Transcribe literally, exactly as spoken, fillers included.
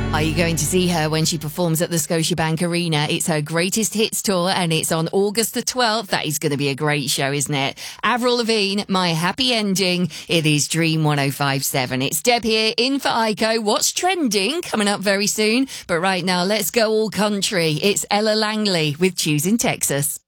Are you going to see her when she performs at the Scotiabank Arena? It's her greatest hits tour and it's on August the twelfth. That is going to be a great show, isn't it? Avril Lavigne, My Happy Ending. It is Dream one oh five seven. It's Deb here in for Ico. What's trending? Coming up very soon. But right now, let's go all country. It's Ella Langley with Choosing Texas.